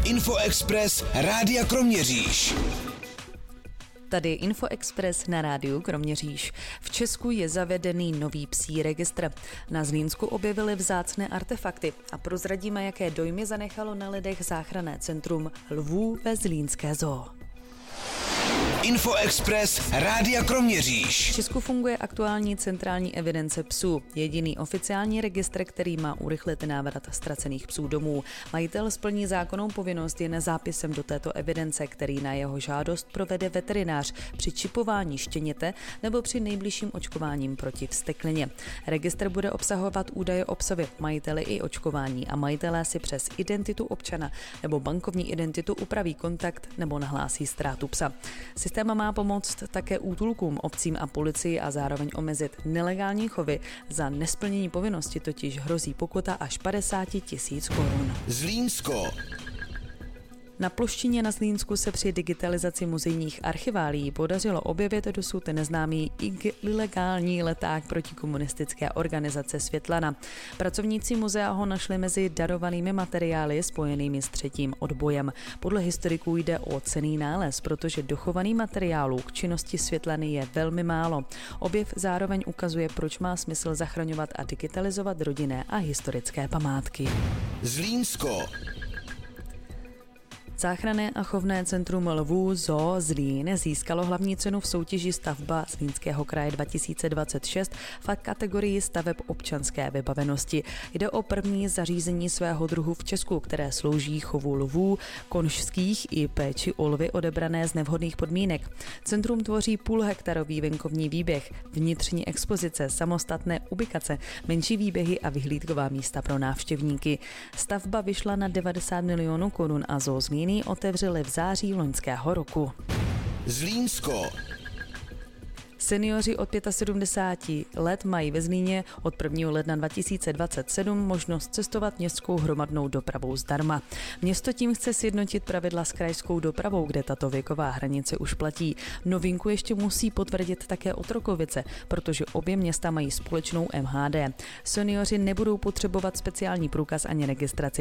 Infoexpress Rádia Kroměříž. Tady je Infoexpress na rádiu Kroměříž. V Česku je zavedený nový psí registr. Na Zlínsku objevili vzácné artefakty a prozradíme, jaké dojmy zanechalo na lidech záchranné centrum lvů ve zlínské zoo. Infoexpress Rádia Kroměříž. V Česku funguje aktuální centrální evidence psů. Jediný oficiální registr, který má urychlit návrat ztracených psů domů. Majitel splní zákonnou povinnost jen zápisem do této evidence, který na jeho žádost provede veterinář při čipování štěněte nebo při nejbližším očkováním proti vzteklině. Registr bude obsahovat údaje o psovi, majiteli i očkování a majitelé si přes identitu občana nebo bankovní identitu upraví kontakt nebo nahlásí ztrátu psa. Systém má pomoct také útulkům, obcím a policii a zároveň omezit nelegální chovy. Za nesplnění povinnosti totiž hrozí pokuta až 50 000 korun. Zlínsko. Na Ploštině na Zlínsku se při digitalizaci muzejních archiválií podařilo objevit dosud neznámý ilegální leták protikomunistické organizace Světlana. Pracovníci muzea ho našli mezi darovanými materiály spojenými s třetím odbojem. Podle historiků jde o cenný nález, protože dochovaný materiálů k činnosti Světlany je velmi málo. Objev zároveň ukazuje, proč má smysl zachraňovat a digitalizovat rodinné a historické památky. Zlínsko. Záchranné a chovné centrum lvů Zoo Zlín získalo hlavní cenu v soutěži Stavba Zlínského kraje 2026 v kategorii staveb občanské vybavenosti. Jde o první zařízení svého druhu v Česku, které slouží chovu lvů, konžských i péči o lvy odebrané z nevhodných podmínek. Centrum tvoří půlhektarový venkovní výběh, vnitřní expozice, samostatné ubikace, menší výběhy a vyhlídková místa pro návštěvníky. Stavba vyšla na 90 milionů korun a Zoo Zlín otevřeli v září loňského roku. Zlínsko. Seniori od 75 let mají ve Zlíně od 1. ledna 2027 možnost cestovat městskou hromadnou dopravou zdarma. Město tím chce sjednotit pravidla s krajskou dopravou, kde tato věková hranice už platí. Novinku ještě musí potvrdit také Otrokovice, protože obě města mají společnou MHD. Seniori nebudou potřebovat speciální průkaz ani registraci